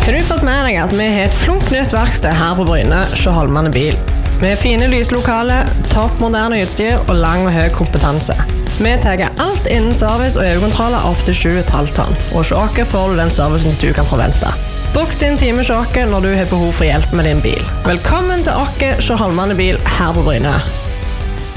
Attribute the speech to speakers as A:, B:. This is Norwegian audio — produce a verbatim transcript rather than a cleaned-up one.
A: Har du fått med deg at vi har et flunk nytt verksted her på Bryne, hos Holmane Bil? Med fine lyslokaler, topp moderne utstyr og lang og høy kompetanse. Vi tar alt innen service og øyekontroller opp til sju komma fem tonn, og hos oss får du den servicen du kan forvente. Bok din time hos oss når du har behov for hjelp med din bil. Velkommen til oss hos Holmane Bil her på Bryne.